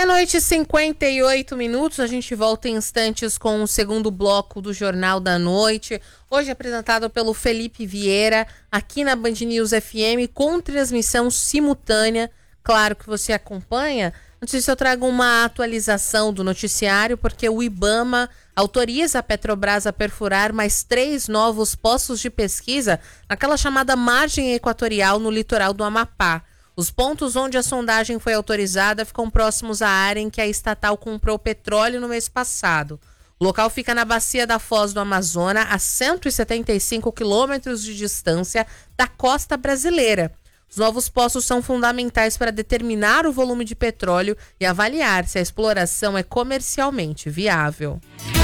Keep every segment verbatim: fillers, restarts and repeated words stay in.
Meia-noite e cinquenta e oito minutos, a gente volta em instantes com o segundo bloco do Jornal da Noite, hoje apresentado pelo Felipe Vieira, aqui na Band News F M, com transmissão simultânea. Claro que você acompanha. Antes disso, eu trago uma atualização do noticiário, porque o IBAMA autoriza a Petrobras a perfurar mais três novos poços de pesquisa naquela chamada margem equatorial no litoral do Amapá. Os pontos onde a sondagem foi autorizada ficam próximos à área em que a estatal comprou petróleo no mês passado. O local fica na bacia da Foz do Amazonas, a cento e setenta e cinco quilômetros de distância da costa brasileira. Os novos poços são fundamentais para determinar o volume de petróleo e avaliar se a exploração é comercialmente viável.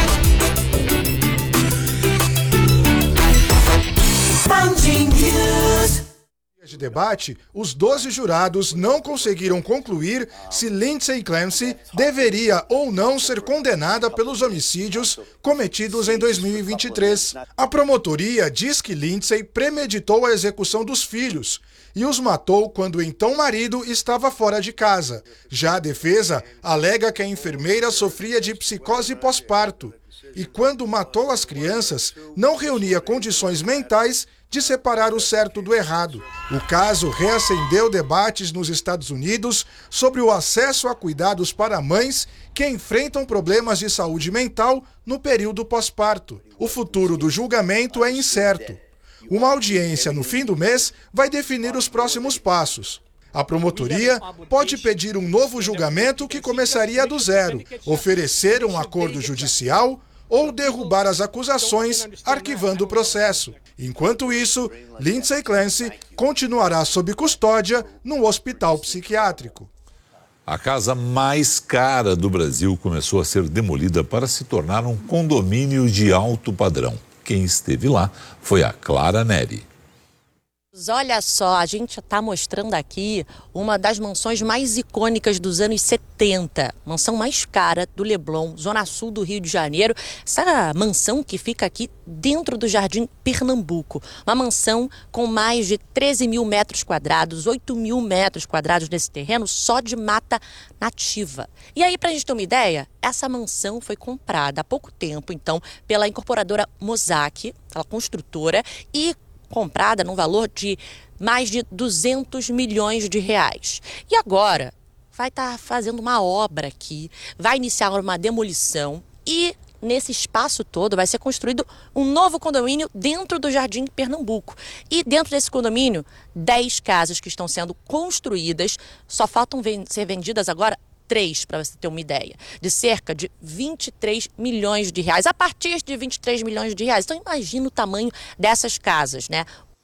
De debate, os doze jurados não conseguiram concluir se Lindsay Clancy deveria ou não ser condenada pelos homicídios cometidos em dois mil e vinte e três. A promotoria diz que Lindsay premeditou a execução dos filhos e os matou quando o então marido estava fora de casa. Já a defesa alega que a enfermeira sofria de psicose pós-parto e, quando matou as crianças, não reunia condições mentais de separar o certo do errado. O caso reacendeu debates nos Estados Unidos sobre o acesso a cuidados para mães que enfrentam problemas de saúde mental no período pós-parto. O futuro do julgamento é incerto. Uma audiência no fim do mês vai definir os próximos passos. A promotoria pode pedir um novo julgamento que começaria do zero, oferecer um acordo judicial ou derrubar as acusações, arquivando o processo. Enquanto isso, Lindsay Clancy continuará sob custódia num hospital psiquiátrico. A casa mais cara do Brasil começou a ser demolida para se tornar um condomínio de alto padrão. Quem esteve lá foi a Clara Neri. Olha só, a gente está mostrando aqui uma das mansões mais icônicas dos anos setenta. Mansão mais cara do Leblon, zona sul do Rio de Janeiro. Essa mansão que fica aqui dentro do Jardim Pernambuco. Uma mansão com mais de treze mil metros quadrados, oito mil metros quadrados nesse terreno só de mata nativa. E aí, para a gente ter uma ideia, essa mansão foi comprada há pouco tempo, então, pela incorporadora Mosaic, aquela construtora, e comprada num valor de mais de duzentos milhões de reais. E agora vai estar fazendo uma obra aqui, vai iniciar uma demolição e nesse espaço todo vai ser construído um novo condomínio dentro do Jardim Pernambuco. E dentro desse condomínio, dez casas que estão sendo construídas, só faltam ser vendidas agora três, para você ter uma ideia, de cerca de vinte e três milhões de reais, a partir de vinte e três milhões de reais. Então imagina o tamanho dessas casas, né?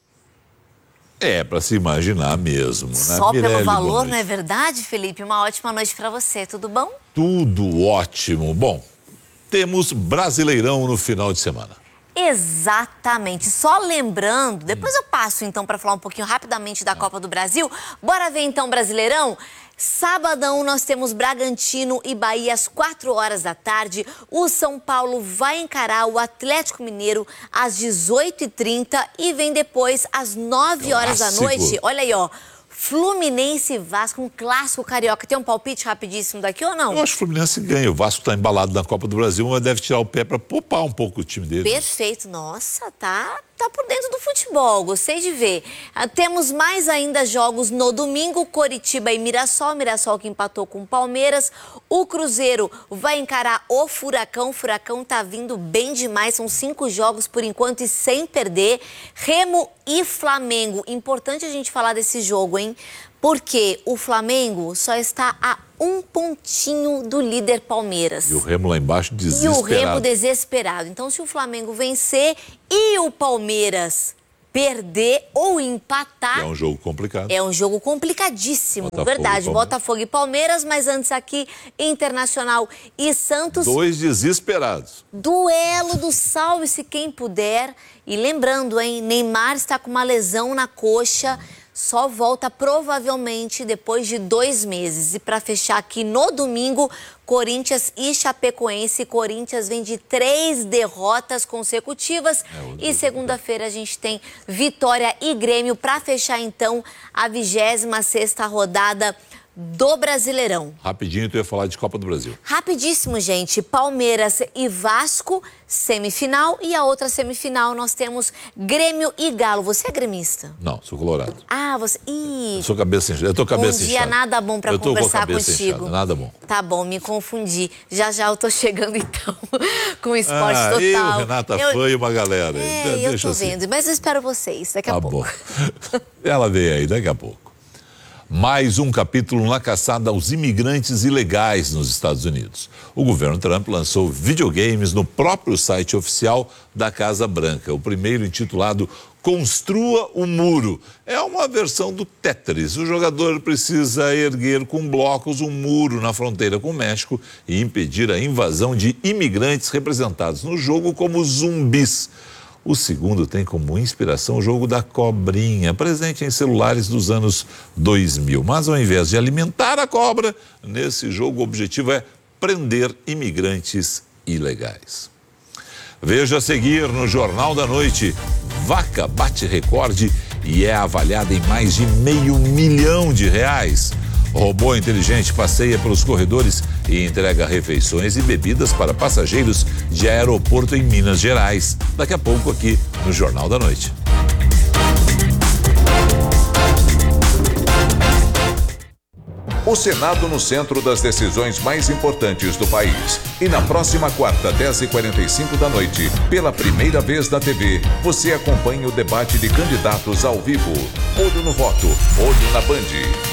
É, para se imaginar mesmo, né? Só Mirelle, pelo valor, não é verdade, Felipe? Uma ótima noite para você, tudo bom? Tudo ótimo. Bom, temos Brasileirão no final de semana. Exatamente. Só lembrando, depois eu passo então para falar um pouquinho rapidamente da Copa do Brasil. Bora ver então Brasileirão? Sabadão nós temos Bragantino e Bahia às quatro horas da tarde. O São Paulo vai encarar o Atlético Mineiro às dezoito e trinta e vem depois às nove horas da noite. Olha aí, ó. Fluminense e Vasco, um clássico carioca. Tem um palpite rapidíssimo daqui ou não? Eu acho que o Fluminense ganha. O Vasco está embalado na Copa do Brasil, mas deve tirar o pé para poupar um pouco o time dele. Perfeito. Nossa, tá, tá por dentro do futebol. Gostei de ver. Ah, temos mais ainda jogos no domingo. Coritiba e Mirassol. Mirassol que empatou com o Palmeiras. O Cruzeiro vai encarar o Furacão. O Furacão tá vindo bem demais. São cinco jogos por enquanto e sem perder. Remo e Flamengo. Importante a gente falar desse jogo, hein? Porque o Flamengo só está a um pontinho do líder Palmeiras. E o Remo lá embaixo desesperado. E o Remo desesperado. Então, se o Flamengo vencer e o Palmeiras perder ou empatar... É um jogo complicado. É um jogo complicadíssimo, Botafogo verdade. e Botafogo e Palmeiras, mas antes aqui, Internacional e Santos. Dois desesperados. Duelo do salve-se quem puder. E lembrando, hein, Neymar está com uma lesão na coxa, só volta provavelmente depois de dois meses. E para fechar aqui no domingo, Corinthians e Chapecoense. Corinthians vem de três derrotas consecutivas. É, e segunda-feira a gente tem Vitória e Grêmio para fechar então a vigésima sexta rodada do Brasileirão. Rapidinho, tu ia falar de Copa do Brasil. Rapidíssimo, gente. Palmeiras e Vasco, semifinal. E a outra semifinal nós temos Grêmio e Galo. Você é gremista? Não, sou colorado. Ah, você... Ih, Eu sou cabeça inchada. Eu tô cabeça um dia inchada. nada bom pra Eu tô conversar com a cabeça contigo. inchada, nada bom. Tá bom, me confundi. Já já eu tô chegando então com o Esporte Ah, Total. eu, Renata Eu- Fã e uma galera. É, eu Deixa tô assim. vendo, mas eu espero vocês daqui a Tá pouco. bom. Ela vem aí daqui a pouco. Mais um capítulo na caçada aos imigrantes ilegais nos Estados Unidos. O governo Trump lançou videogames no próprio site oficial da Casa Branca. O primeiro, intitulado Construa o Muro. É uma versão do Tetris. O jogador precisa erguer com blocos um muro na fronteira com o México e impedir a invasão de imigrantes representados no jogo como zumbis. O segundo tem como inspiração o jogo da cobrinha, presente em celulares dos anos dois mil. Mas ao invés de alimentar a cobra, nesse jogo o objetivo é prender imigrantes ilegais. Veja a seguir no Jornal da Noite. Vaca bate recorde e é avaliada em mais de meio milhão de reais. Robô inteligente passeia pelos corredores e entrega refeições e bebidas para passageiros de aeroporto em Minas Gerais. Daqui a pouco aqui no Jornal da Noite. O Senado no centro das decisões mais importantes do país. E na próxima quarta, dez e quarenta e cinco da noite, pela primeira vez na T V, você acompanha o debate de candidatos ao vivo. Olho no voto, olho na Band.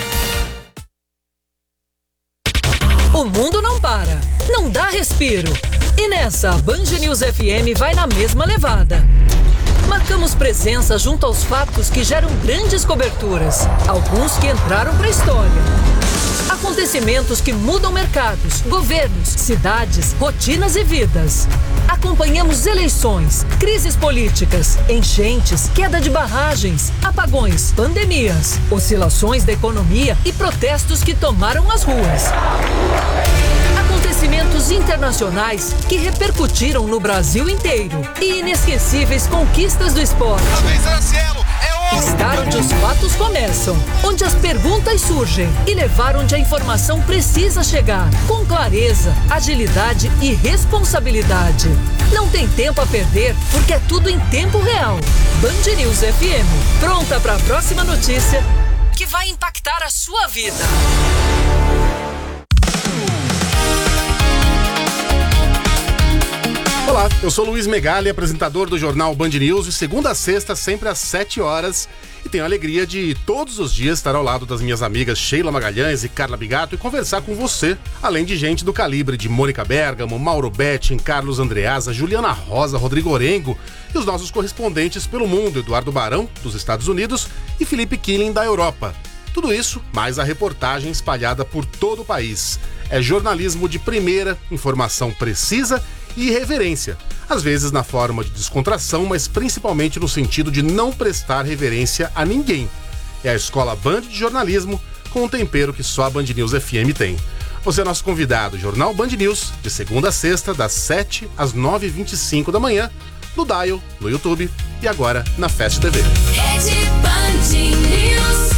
O mundo não para, não dá respiro. E nessa, a Band News F M vai na mesma levada. Marcamos presença junto aos fatos que geram grandes coberturas, alguns que entraram para a história. Acontecimentos que mudam mercados, governos, cidades, rotinas e vidas. Acompanhamos eleições, crises políticas, enchentes, queda de barragens, apagões, pandemias, oscilações da economia e protestos que tomaram as ruas. Acontecimentos internacionais que repercutiram no Brasil inteiro e inesquecíveis conquistas do esporte. Estar onde os fatos começam, onde as perguntas surgem e levar onde a informação precisa chegar, com clareza, agilidade e responsabilidade. Não tem tempo a perder, porque é tudo em tempo real. Band News F M, pronta para a próxima notícia que vai impactar a sua vida. Olá, eu sou Luiz Megali, apresentador do jornal Band News, de segunda a sexta, sempre às sete horas. E tenho a alegria de todos os dias estar ao lado das minhas amigas Sheila Magalhães e Carla Bigato e conversar com você, além de gente do calibre de Mônica Bergamo, Mauro Betting, Carlos Andreasa, Juliana Rosa, Rodrigo Orengo e os nossos correspondentes pelo mundo, Eduardo Barão, dos Estados Unidos, e Felipe Killing, da Europa. Tudo isso, mais a reportagem espalhada por todo o país. É jornalismo de primeira, informação precisa e irreverência. Às vezes na forma de descontração, mas principalmente no sentido de não prestar reverência a ninguém. É a Escola Band de Jornalismo, com um tempero que só a Band News F M tem. Você é nosso convidado, Jornal Band News, de segunda a sexta, das sete às nove e vinte e cinco da manhã, no Dial, no YouTube e agora na Fast T V. Rede Band News.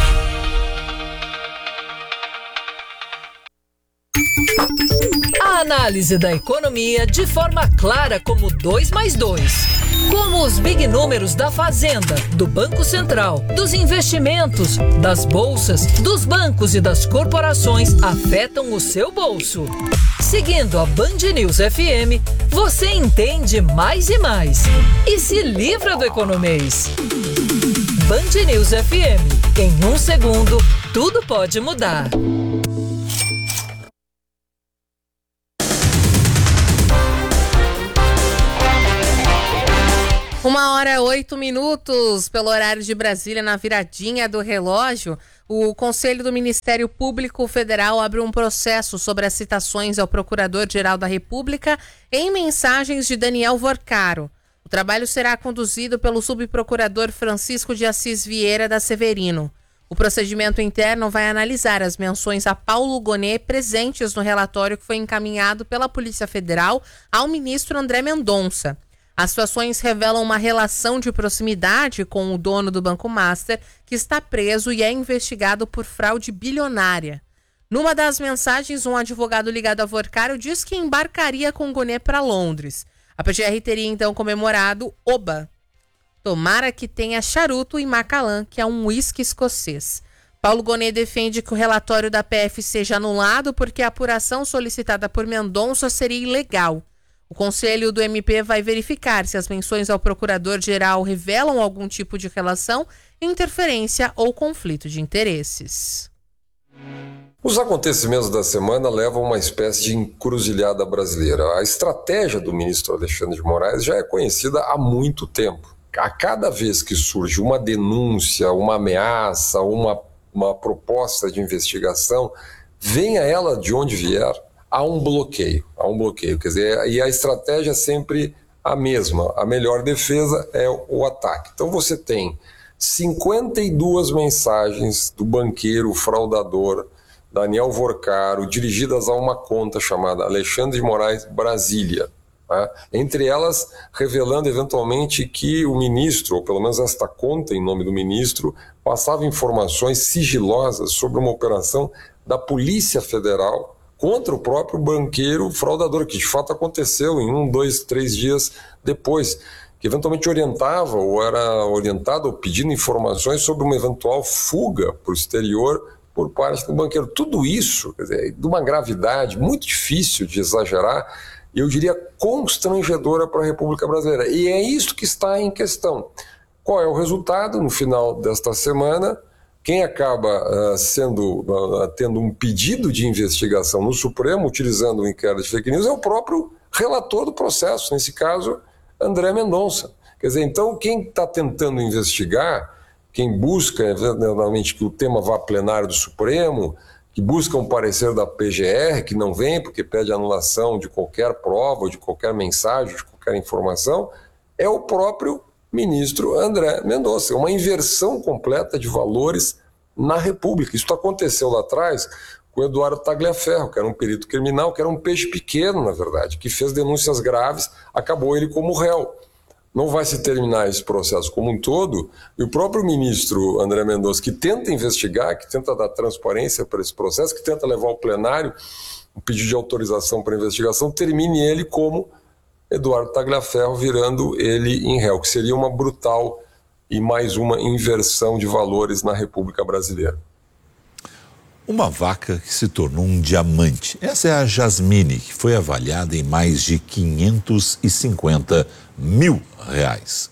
A análise da economia de forma clara como dois mais dois. Como os big números da Fazenda, do Banco Central, dos investimentos, das bolsas, dos bancos e das corporações afetam o seu bolso. Seguindo a Band News F M, você entende mais e mais e se livra do economês. Band News F M. Em um segundo, tudo pode mudar. Uma hora, oito minutos, pelo horário de Brasília, na viradinha do relógio, o Conselho do Ministério Público Federal abriu um processo sobre as citações ao Procurador-Geral da República em mensagens de Daniel Vorcaro. O trabalho será conduzido pelo subprocurador Francisco de Assis Vieira da Severino. O procedimento interno vai analisar as menções a Paulo Gonet presentes no relatório que foi encaminhado pela Polícia Federal ao ministro André Mendonça. As situações revelam uma relação de proximidade com o dono do Banco Master, que está preso e é investigado por fraude bilionária. Numa das mensagens, um advogado ligado a Vorcaro diz que embarcaria com Gonê para Londres. A P G R teria então comemorado Oba. Tomara que tenha charuto e Macallan, que é um uísque escocês. Paulo Gonê defende que o relatório da P F seja anulado porque a apuração solicitada por Mendonça seria ilegal. O Conselho do M P vai verificar se as menções ao procurador-geral revelam algum tipo de relação, interferência ou conflito de interesses. Os acontecimentos da semana levam a uma espécie de encruzilhada brasileira. A estratégia do ministro Alexandre de Moraes já é conhecida há muito tempo. A cada vez que surge uma denúncia, uma ameaça, uma, uma proposta de investigação, venha ela de onde vier, há um bloqueio, há um bloqueio, quer dizer, e a estratégia é sempre a mesma, a melhor defesa é o ataque. Então você tem cinquenta e duas mensagens do banqueiro fraudador Daniel Vorcaro, dirigidas a uma conta chamada Alexandre de Moraes Brasília, tá? Entre elas revelando eventualmente que o ministro, ou pelo menos esta conta em nome do ministro, passava informações sigilosas sobre uma operação da Polícia Federal contra o próprio banqueiro fraudador, que de fato aconteceu em um, dois, três dias depois, que eventualmente orientava ou era orientado ou pedindo informações sobre uma eventual fuga para o exterior por parte do banqueiro. Tudo isso, quer dizer, de uma gravidade muito difícil de exagerar, e eu diria constrangedora para a República Brasileira. E é isso que está em questão. Qual é o resultado no final desta semana? Quem acaba uh, sendo, uh, tendo um pedido de investigação no Supremo, utilizando o inquérito de fake news, é o próprio relator do processo, nesse caso, André Mendonça. Quer dizer, então, quem está tentando investigar, quem busca, eventualmente, que o tema vá a plenário do Supremo, que busca um parecer da P G R, que não vem porque pede anulação de qualquer prova, de qualquer mensagem, de qualquer informação, é o próprio ministro André Mendonça. Uma inversão completa de valores na República. Isso aconteceu lá atrás com o Eduardo Tagliaferro, que era um perito criminal, que era um peixe pequeno, na verdade, que fez denúncias graves, acabou ele como réu. Não vai se terminar esse processo como um todo, e o próprio ministro André Mendonça, que tenta investigar, que tenta dar transparência para esse processo, que tenta levar ao plenário um pedido de autorização para investigação, termine ele como Eduardo Tagliaferro, virando ele em réu, que seria uma brutal e mais uma inversão de valores na República Brasileira. Uma vaca que se tornou um diamante. Essa é a Jasmine, que foi avaliada em mais de quinhentos e cinquenta mil reais.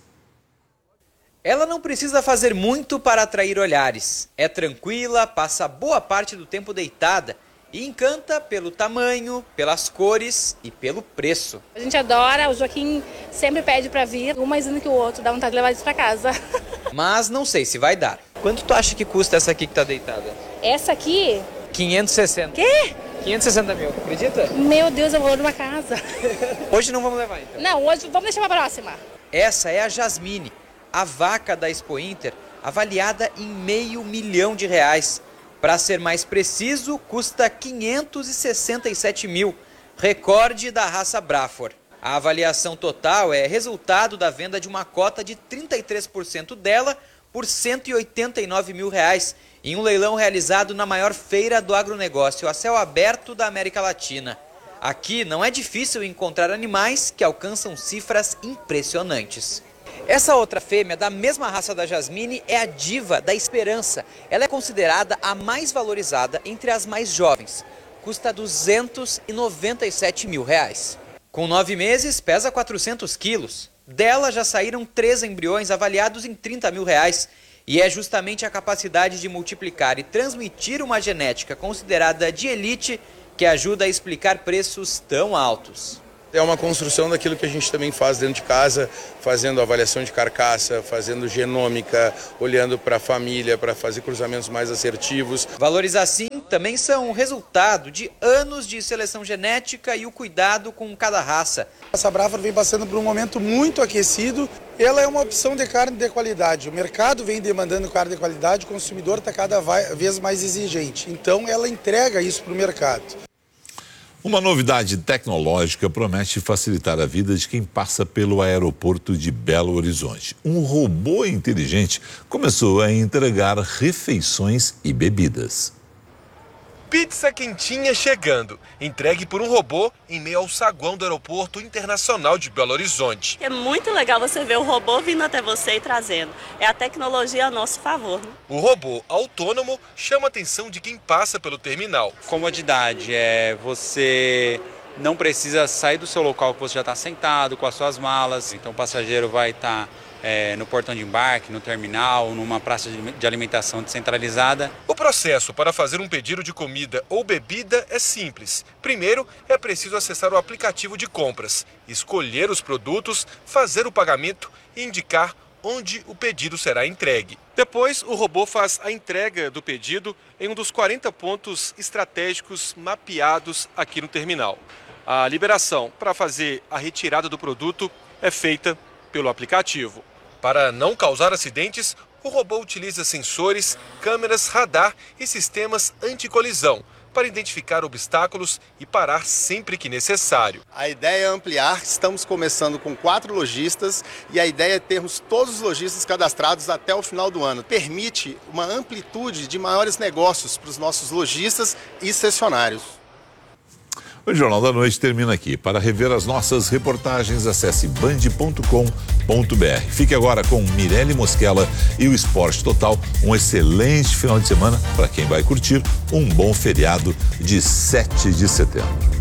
Ela não precisa fazer muito para atrair olhares. É tranquila, passa boa parte do tempo deitada e encanta pelo tamanho, pelas cores e pelo preço. A gente adora, o Joaquim sempre pede para vir, um mais lindo que o outro, dá vontade de levar isso para casa. Mas não sei se vai dar. Quanto tu acha que custa essa aqui que tá deitada? Essa aqui? quinhentos e sessenta. Quê? quinhentos e sessenta mil, acredita? Meu Deus, eu vou numa casa. Hoje não vamos levar, então? Não, hoje vamos deixar pra próxima. Essa é a Jasmine, a vaca da Expo Inter, avaliada em meio milhão de reais. Para ser mais preciso, custa quinhentos e sessenta e sete mil, recorde da raça Braford. A avaliação total é resultado da venda de uma cota de trinta e três por cento dela por cento e oitenta e nove mil reais, em um leilão realizado na maior feira do agronegócio a céu aberto da América Latina. Aqui não é difícil encontrar animais que alcançam cifras impressionantes. Essa outra fêmea, da mesma raça da Jasmine, é a Diva da Esperança. Ela é considerada a mais valorizada entre as mais jovens. Custa duzentos e noventa e sete mil reais. Com nove meses, pesa quatrocentos quilos. Dela já saíram três embriões avaliados em trinta mil reais. E é justamente a capacidade de multiplicar e transmitir uma genética considerada de elite que ajuda a explicar preços tão altos. É uma construção daquilo que a gente também faz dentro de casa, fazendo avaliação de carcaça, fazendo genômica, olhando para a família, para fazer cruzamentos mais assertivos. Valores assim também são resultado de anos de seleção genética e o cuidado com cada raça. Essa Braford vem passando por um momento muito aquecido. Ela é uma opção de carne de qualidade. O mercado vem demandando carne de qualidade, o consumidor está cada vez mais exigente. Então ela entrega isso para o mercado. Uma novidade tecnológica promete facilitar a vida de quem passa pelo aeroporto de Belo Horizonte. Um robô inteligente começou a entregar refeições e bebidas. Pizza quentinha chegando, entregue por um robô em meio ao saguão do Aeroporto Internacional de Belo Horizonte. É muito legal você ver o robô vindo até você e trazendo. É a tecnologia a nosso favor. Né? O robô autônomo chama a atenção de quem passa pelo terminal. Comodidade, é você não precisa sair do seu local que você já está sentado com as suas malas. Então o passageiro vai estar... Tá É, no portão de embarque, no terminal, numa praça de alimentação descentralizada. O processo para fazer um pedido de comida ou bebida é simples. Primeiro, é preciso acessar o aplicativo de compras, escolher os produtos, fazer o pagamento e indicar onde o pedido será entregue. Depois, o robô faz a entrega do pedido em um dos quarenta pontos estratégicos mapeados aqui no terminal. A liberação para fazer a retirada do produto é feita pelo aplicativo. Para não causar acidentes, o robô utiliza sensores, câmeras, radar e sistemas anticolisão para identificar obstáculos e parar sempre que necessário. A ideia é ampliar, estamos começando com quatro lojistas e a ideia é termos todos os lojistas cadastrados até o final do ano. Permite uma amplitude de maiores negócios para os nossos lojistas e cessionários. O Jornal da Noite termina aqui. Para rever as nossas reportagens, acesse band ponto com ponto br. Fique agora com Mirelle Mosquela e o Esporte Total. Um excelente final de semana para quem vai curtir um bom feriado de sete de setembro.